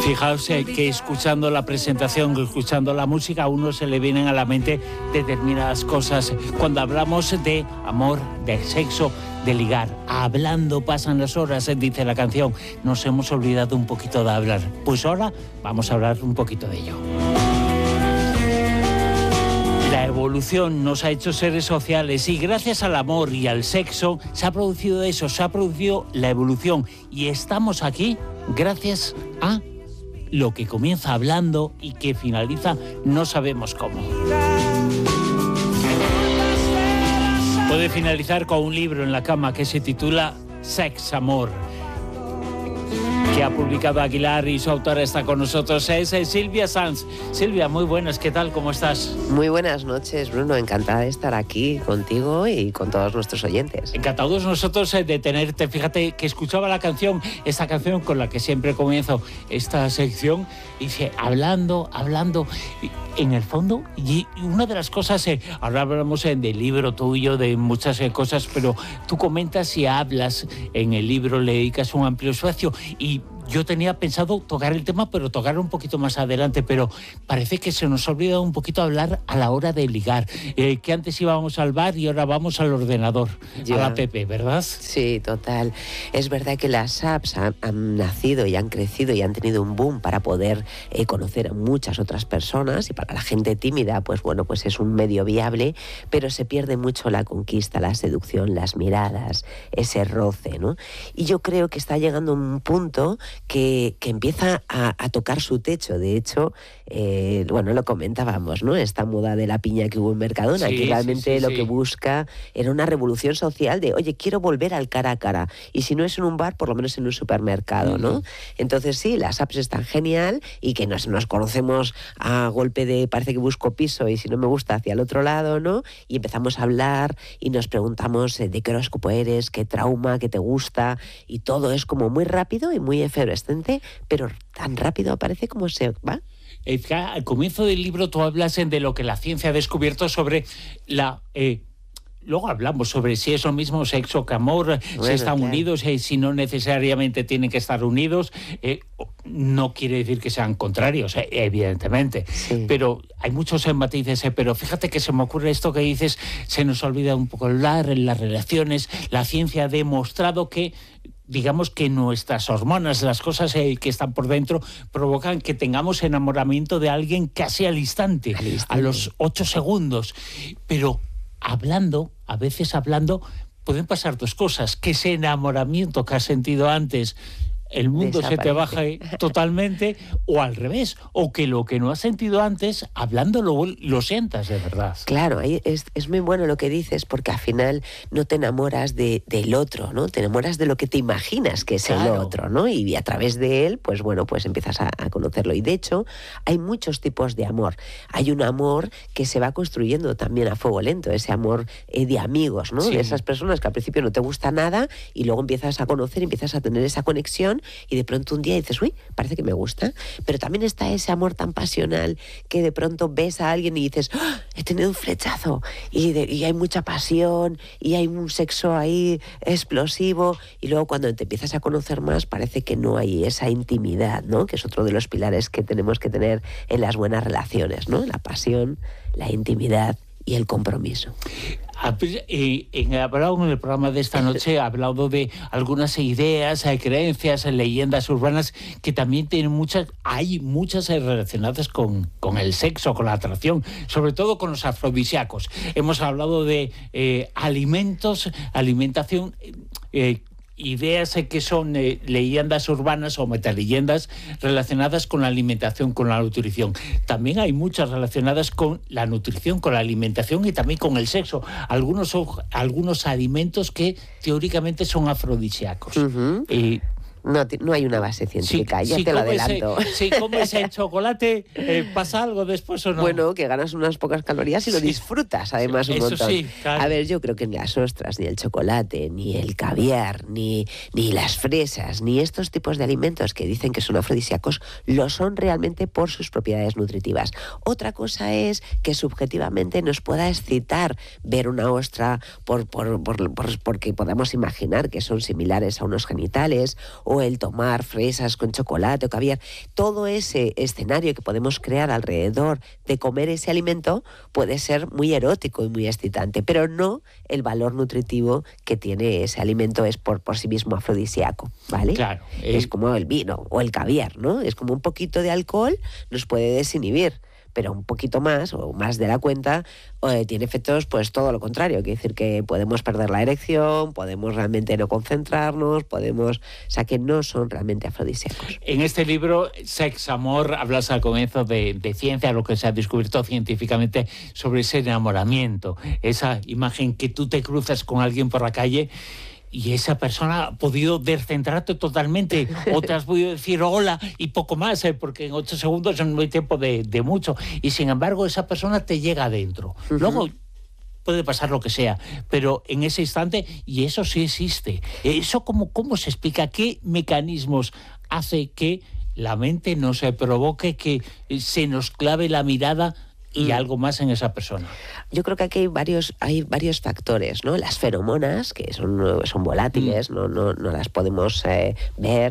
Fijaos que escuchando la presentación, escuchando la música, a uno se le vienen a la mente determinadas cosas. Cuando hablamos de amor, de sexo, de ligar, hablando pasan las horas, dice la canción. Nos hemos olvidado un poquito de hablar. Pues ahora vamos a hablar un poquito de ello. La evolución nos ha hecho seres sociales y gracias al amor y al sexo se ha producido eso, se ha producido la evolución y estamos aquí gracias a lo que comienza hablando y que finaliza no sabemos cómo. Puede finalizar con un libro en la cama que se titula Sex, Amor, que ha publicado Aguilar y su autora está con nosotros, es Silvia Sanz. Silvia, muy buenas, ¿qué tal? ¿Cómo estás? Muy buenas noches, Bruno, encantada de estar aquí contigo y con todos nuestros oyentes. Encantados nosotros de tenerte. Fíjate que escuchaba la canción, esta canción con la que siempre comienzo esta sección, y dice, hablando, en el fondo, y una de las cosas, ahora hablamos del libro tuyo, de muchas cosas, pero tú comentas y hablas en el libro, le dedicas un amplio espacio, y yo tenía pensado tocar el tema, pero tocar un poquito más adelante, pero parece que se nos ha olvidado un poquito hablar a la hora de ligar, que antes íbamos al bar y ahora vamos al ordenador, a la app, ¿verdad? Sí, total. Es verdad que las apps han nacido y han crecido y han tenido un boom para poder conocer a muchas otras personas, y para la gente tímida, pues bueno, pues es un medio viable, pero se pierde mucho la conquista, la seducción, las miradas, ese roce, ¿no? Y yo creo que está llegando un punto que empieza a tocar su techo. De hecho, bueno, lo comentábamos, ¿no? Esta moda de la piña que hubo en Mercadona, sí, que realmente lo que busca era una revolución social de, oye, quiero volver al cara a cara. Y si no es en un bar, por lo menos en un supermercado, ¿no? Entonces sí, las apps están genial y que nos conocemos a golpe de parece que busco piso y si no me gusta hacia el otro lado, ¿no? Y empezamos a hablar y nos preguntamos de qué horóscopo eres, qué trauma, qué te gusta, y todo es como muy rápido y muy efervescente, pero tan rápido aparece como se va. Al comienzo del libro tú hablas de lo que la ciencia ha descubierto sobre la... Luego hablamos sobre si es lo mismo sexo que amor, bueno, si están unidos, si no necesariamente tienen que estar unidos. No quiere decir que sean contrarios, evidentemente. Sí. Pero hay muchos matices. Pero fíjate que se me ocurre esto que dices, se nos olvida un poco hablar en las relaciones. La ciencia ha demostrado que, digamos que nuestras hormonas, las cosas que están por dentro, provocan que tengamos enamoramiento de alguien casi al instante, a los 8 segundos. Pero a veces hablando, pueden pasar dos cosas: que ese enamoramiento que has sentido antes, el mundo se te baje totalmente, o al revés, o que lo que no has sentido antes, hablando lo sientas de verdad. Claro, ahí es muy bueno lo que dices, porque al final no te enamoras del otro, ¿no? Te enamoras de lo que te imaginas que es, claro, el otro, ¿no? Y a través de él, pues bueno, pues empiezas a conocerlo. Y de hecho, hay muchos tipos de amor. Hay un amor que se va construyendo también a fuego lento, ese amor de amigos, ¿no? Sí. De esas personas que al principio no te gusta nada y luego empiezas a conocer, empiezas a tener esa conexión, y de pronto un día dices, uy, parece que me gusta. Pero también está ese amor tan pasional que de pronto ves a alguien y dices, ¡oh! He tenido un flechazo, y hay mucha pasión y hay un sexo ahí explosivo, y luego cuando te empiezas a conocer más parece que no hay esa intimidad, ¿no? Que es otro de los pilares que tenemos que tener en las buenas relaciones, ¿no? La pasión, la intimidad y el compromiso. He hablado en el programa de esta noche, he hablado de algunas ideas, creencias, leyendas urbanas que también tienen hay muchas relacionadas con el sexo, con la atracción, sobre todo con los afrodisíacos. Hemos hablado de alimentos, alimentación, ideas que son leyendas urbanas o metaleyendas relacionadas con la alimentación, con la nutrición. También hay muchas relacionadas con la nutrición, con la alimentación y también con el sexo. Algunos alimentos que teóricamente son afrodisíacos. No hay una base científica, ya te lo adelanto. Si comes el chocolate, ¿pasa algo después o no? Bueno, que ganas unas pocas calorías y lo disfrutas además un montón. Sí, claro. A ver, yo creo que ni las ostras, ni el chocolate, ni el caviar, ni las fresas, ni estos tipos de alimentos que dicen que son afrodisíacos, lo son realmente por sus propiedades nutritivas. Otra cosa es que subjetivamente nos pueda excitar ver una ostra porque podamos imaginar que son similares a unos genitales, o o el tomar fresas con chocolate o caviar, todo ese escenario que podemos crear alrededor de comer ese alimento puede ser muy erótico y muy excitante, pero no el valor nutritivo que tiene ese alimento es por sí mismo afrodisíaco, ¿vale? Claro. Es como el vino o el caviar, ¿no? Es como un poquito de alcohol nos puede desinhibir, pero un poquito más o más de la cuenta tiene efectos pues todo lo contrario, quiere decir que podemos perder la erección, podemos realmente no concentrarnos, o sea que no son realmente afrodisíacos. En este libro, Sex, Amor, hablas al comienzo de ciencia, lo que se ha descubierto científicamente sobre ese enamoramiento, esa imagen que tú te cruzas con alguien por la calle y esa persona ha podido descentrarte totalmente, o te has podido decir hola y poco más, porque en 8 segundos no hay tiempo de mucho, y sin embargo esa persona te llega adentro. Luego puede pasar lo que sea, pero en ese instante, y eso sí existe. ¿Eso cómo se explica? ¿Qué mecanismos hace que la mente no se provoque, que se nos clave la mirada y algo más en esa persona? Yo creo que aquí hay varios factores, ¿no? Las feromonas, que son volátiles, no las podemos ver,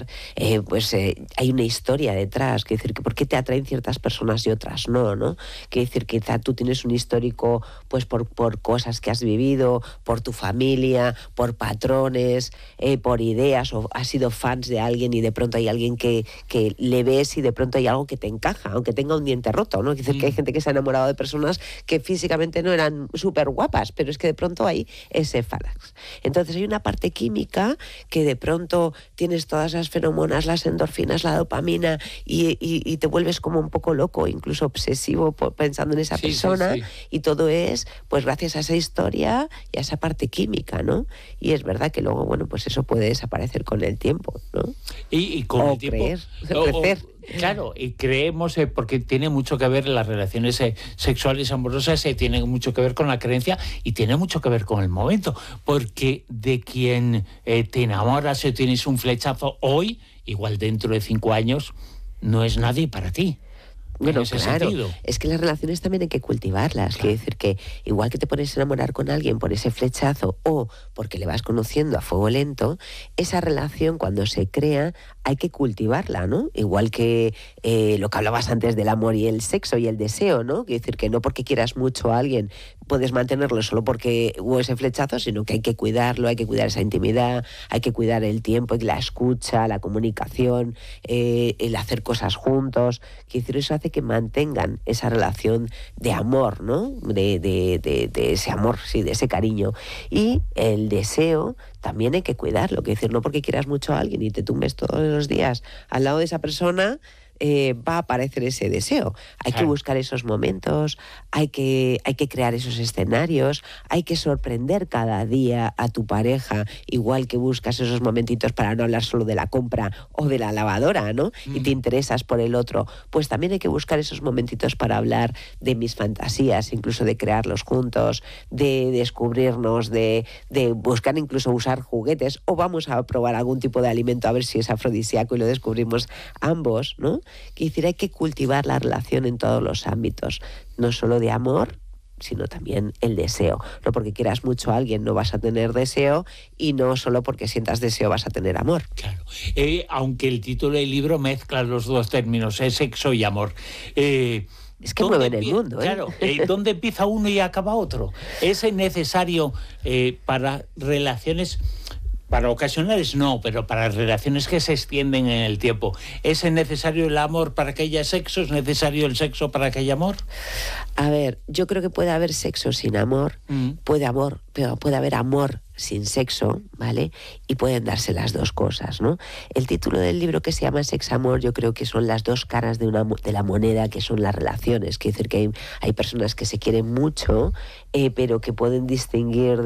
hay una historia detrás, quiere decir que por qué te atraen ciertas personas y otras no, ¿no? Quiere decir que quizá tú tienes un histórico pues por cosas que has vivido, por tu familia, por patrones, por ideas, o has sido fans de alguien y de pronto hay alguien que le ves y de pronto hay algo que te encaja, aunque tenga un diente roto, ¿no? Quiere decir que hay gente que se ha enamorado de personas que físicamente no eran súper guapas, pero es que de pronto hay ese falax. Entonces hay una parte química que de pronto tienes todas las feromonas, las endorfinas, la dopamina y te vuelves como un poco loco, incluso obsesivo pensando en esa persona, y todo es pues gracias a esa historia y a esa parte química, ¿no? Y es verdad que luego, bueno, pues eso puede desaparecer con el tiempo, ¿no? Y con el tiempo crecer. Claro, y creemos, porque tiene mucho que ver las relaciones sexuales amorosas, tiene mucho que ver con la creencia y tiene mucho que ver con el momento, porque de quien te enamoras o tienes un flechazo hoy, igual dentro de 5 años, no es nadie para ti. Bueno, claro, es que las relaciones también hay que cultivarlas, quiere decir que igual que te pones a enamorar con alguien por ese flechazo o porque le vas conociendo a fuego lento, esa relación cuando se crea hay que cultivarla, ¿no? Igual que lo que hablabas antes del amor y el sexo y el deseo, ¿no? Quiere decir que no porque quieras mucho a alguien puedes mantenerlo solo porque hubo ese flechazo, sino que hay que cuidarlo, hay que cuidar esa intimidad, hay que cuidar el tiempo, la escucha, la comunicación, el hacer cosas juntos. Quiere decir, eso hace que mantengan esa relación de amor, ¿no? De ese amor, sí, de ese cariño. Y el deseo también hay que cuidarlo, quiere decir, no porque quieras mucho a alguien y te tumbes todos los días al lado de esa persona, va a aparecer ese deseo. Hay que buscar esos momentos, hay que crear esos escenarios, hay que sorprender cada día a tu pareja, igual que buscas esos momentitos para no hablar solo de la compra o de la lavadora, ¿no? Y te interesas por el otro. Pues también hay que buscar esos momentitos para hablar de mis fantasías, incluso de crearlos juntos, de descubrirnos, de buscar incluso usar juguetes, o vamos a probar algún tipo de alimento a ver si es afrodisíaco y lo descubrimos ambos, ¿no? Quiere decir, hay que cultivar la relación en todos los ámbitos, no solo de amor, sino también el deseo. No porque quieras mucho a alguien no vas a tener deseo, y no solo porque sientas deseo vas a tener amor. Claro. Aunque el título del libro mezcla los dos términos, sexo y amor. Es que mueven el mundo, ¿eh? Claro, ¿dónde empieza uno y acaba otro? ¿Es necesario para relaciones... Para ocasionales no, pero para relaciones que se extienden en el tiempo? ¿Es necesario el amor para que haya sexo? ¿Es necesario el sexo para que haya amor? A ver, yo creo que puede haber sexo sin amor, puede haber amor sin sexo, ¿vale? Y pueden darse las dos cosas, ¿no? El título del libro, que se llama Sex Amor, yo creo que son las dos caras de la moneda, que son las relaciones. Quiere decir que hay personas que se quieren mucho, pero que pueden distinguir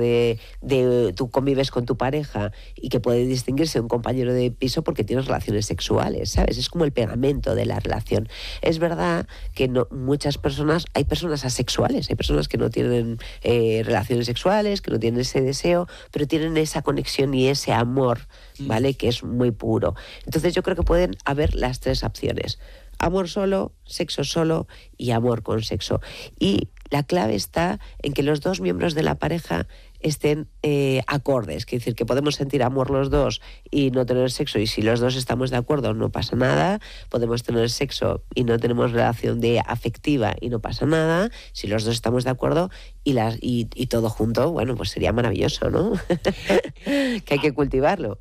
tú convives con tu pareja y que puede distinguirse un compañero de piso porque tienes relaciones sexuales, ¿sabes? Es como el pegamento de la relación. Es verdad que muchas personas, hay personas asexuales, hay personas que no tienen relaciones sexuales, que no tienen ese deseo, pero tienen esa conexión y ese amor, ¿vale? Que es muy puro. Entonces yo creo que pueden haber las tres opciones: amor solo, sexo solo y amor con sexo. Y la clave está en que los dos miembros de la pareja estén acordes, quiere decir que podemos sentir amor los dos y no tener sexo, y si los dos estamos de acuerdo no pasa nada. Podemos tener sexo y no tenemos relación afectiva y no pasa nada. Si los dos estamos de acuerdo y todo junto, bueno, pues sería maravilloso, ¿no? Que hay que cultivarlo.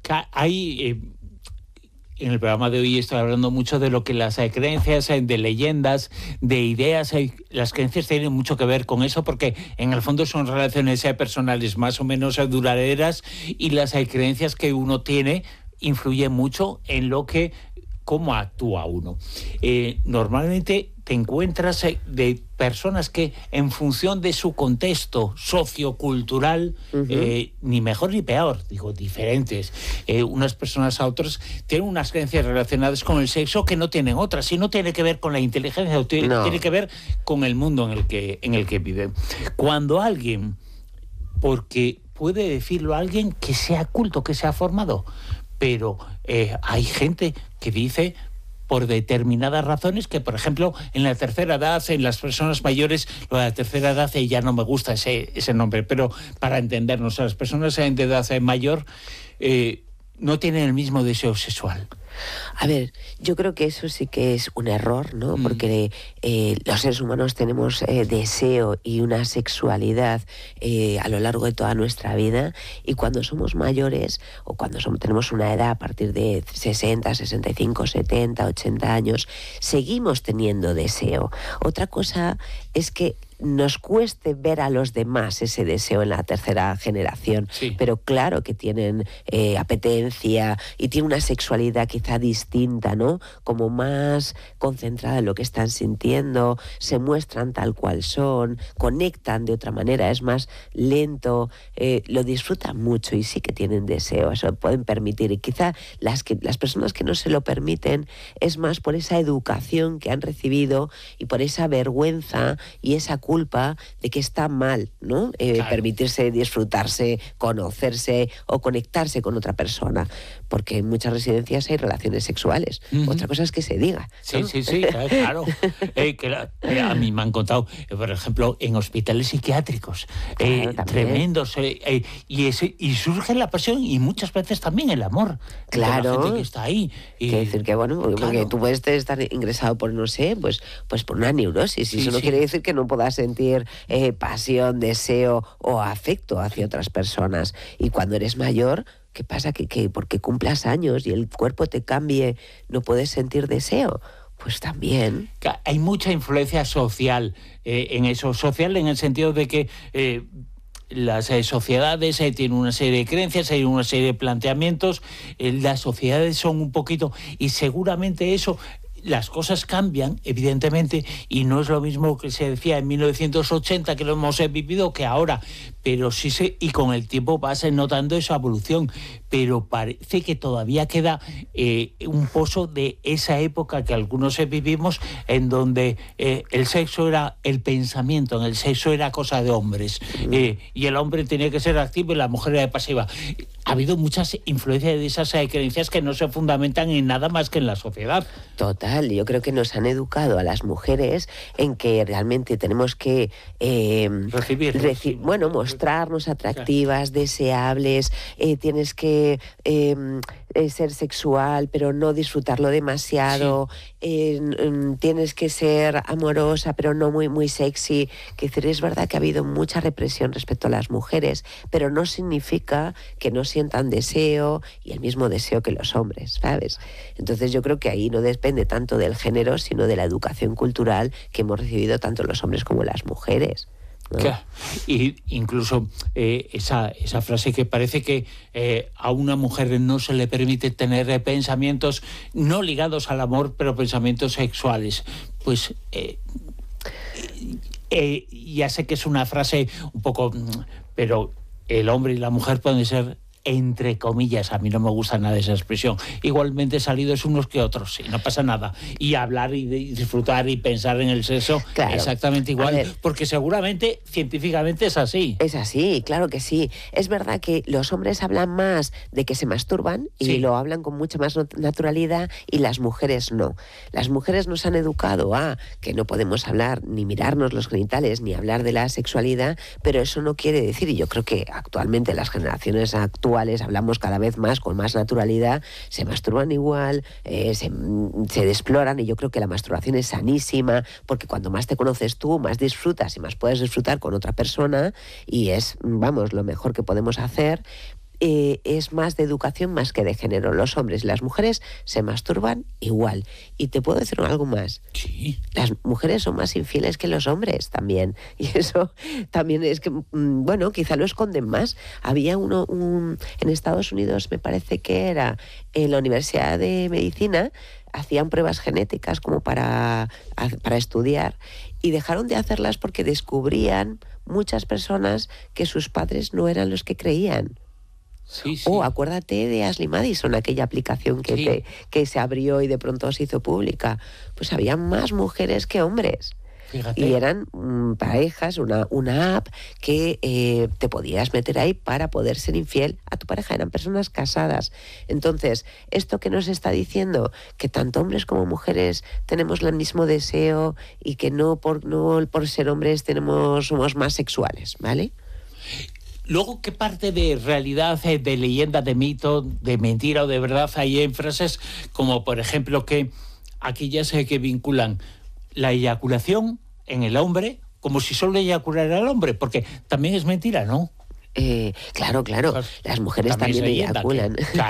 En el programa de hoy estoy hablando mucho de lo que las creencias, de leyendas, de ideas. Las creencias tienen mucho que ver con eso, porque en el fondo son relaciones personales más o menos duraderas, y las creencias que uno tiene influyen mucho en cómo actúa uno. Normalmente te encuentras de personas que, en función de su contexto sociocultural, ni mejor ni peor, digo, diferentes, unas personas a otras tienen unas creencias relacionadas con el sexo que no tienen otras, y no tiene que ver con la inteligencia, tiene que ver con el mundo en el que viven. Cuando alguien, porque puede decirlo alguien que sea culto, que sea formado, pero hay gente que dice, por determinadas razones, que por ejemplo en la tercera edad, en las personas mayores, lo de la tercera edad, ya no me gusta ese nombre, pero para entendernos, las personas de edad mayor no tienen el mismo deseo sexual. A ver, yo creo que eso sí que es un error, ¿no? Porque los seres humanos tenemos deseo y una sexualidad a lo largo de toda nuestra vida, y cuando somos mayores o cuando tenemos una edad a partir de 60, 65, 70, 80 años, seguimos teniendo deseo. Otra cosa es que nos cueste ver a los demás ese deseo en la tercera generación, sí. Pero claro que tienen apetencia y tienen una sexualidad quizá distinta, ¿no? Como más concentrada en lo que están sintiendo, se muestran tal cual son, conectan de otra manera, es más lento, lo disfrutan mucho y sí que tienen deseo, eso pueden permitir. Y quizá las personas que no se lo permiten es más por esa educación que han recibido y por esa vergüenza y esa culpa de que está mal, ¿no? Claro. Permitirse disfrutarse, conocerse o conectarse con otra persona, porque en muchas residencias hay relaciones sexuales. Otra cosa es que se diga, ¿no? Sí, claro. A mí me han contado, por ejemplo, en hospitales psiquiátricos, claro, tremendos, y surge la pasión y muchas veces también el amor. Claro. La gente que está ahí. Quiere decir que, bueno, porque claro, tú puedes estar ingresado por, no sé, pues por una neurosis, y eso no quiere decir que no puedas sentir pasión, deseo o afecto hacia otras personas. Y cuando eres mayor, ¿qué pasa? Que porque cumplas años y el cuerpo te cambie, ¿no puedes sentir deseo? Pues también. Hay mucha influencia social en eso. Social en el sentido de que las sociedades tienen una serie de creencias, hay una serie de planteamientos. Las sociedades son un poquito... Y seguramente eso... Las cosas cambian, evidentemente, y no es lo mismo que se decía en 1980, que lo hemos vivido, que ahora. Pero sí y con el tiempo vas notando esa evolución. Pero parece que todavía queda un pozo de esa época que algunos vivimos, en donde el sexo era el pensamiento, en el sexo era cosa de hombres. Y el hombre tenía que ser activo y la mujer era pasiva. Ha habido muchas influencias de esas creencias que no se fundamentan en nada más que en la sociedad. Total, yo creo que nos han educado a las mujeres en que realmente tenemos que mostrarnos atractivas, deseables, tienes que ser sexual, pero no disfrutarlo demasiado, tienes que ser amorosa, pero no muy sexy. Es verdad que ha habido mucha represión respecto a las mujeres, pero no significa que no sientan deseo y el mismo deseo que los hombres, ¿sabes? Entonces yo creo que ahí no depende tanto del género, sino de la educación cultural que hemos recibido tanto los hombres como las mujeres, ¿no? Claro. Y incluso esa frase que parece que a una mujer no se le permite tener pensamientos no ligados al amor, pero pensamientos sexuales. Pues ya sé que es una frase un poco... Pero el hombre y la mujer pueden ser entre comillas, a mí no me gusta nada esa expresión, igualmente salidos unos que otros, sí, no pasa nada. Y hablar y disfrutar y pensar en el sexo claro, exactamente igual, porque seguramente científicamente es así. Es así, claro que sí. Es verdad que los hombres hablan más de que se masturban y Sí. lo hablan con mucha más naturalidad, y las mujeres no. Las mujeres nos han educado a que no podemos hablar ni mirarnos los genitales ni hablar de la sexualidad, pero eso no quiere decir, y yo creo que actualmente las generaciones actuales hablamos cada vez más con más naturalidad, se masturban igual, se exploran, y yo creo que la masturbación es sanísima, porque cuando más te conoces tú, más disfrutas y más puedes disfrutar con otra persona, y es, vamos, lo mejor que podemos hacer. Es más de educación más que de género. Los hombres y las mujeres se masturban igual. Y te puedo decir algo más. Sí. Las mujeres son más infieles que los hombres también. Y eso también es que, bueno, quizá lo esconden más. Había en Estados Unidos, me parece que era en la Universidad de Medicina, hacían pruebas genéticas como para estudiar, y dejaron de hacerlas porque descubrían muchas personas que sus padres no eran los que creían. Sí, sí. Acuérdate de Ashley Madison, aquella aplicación que, Sí. que se abrió y de pronto se hizo pública. Pues había más mujeres que hombres. Fíjate. Y eran parejas, una app que te podías meter ahí para poder ser infiel a tu pareja. Eran personas casadas. Entonces, esto que nos está diciendo, que tanto hombres como mujeres tenemos el mismo deseo, y que no por ser hombres somos más sexuales, ¿vale? Luego, ¿qué parte de realidad, de leyenda, de mito, de mentira o de verdad hay en frases como, por ejemplo, que aquellas que vinculan la eyaculación en el hombre como si solo eyaculara el hombre? Porque también es mentira, ¿no? Claro. Pues, Las mujeres también también es leyenda, eyaculan. que-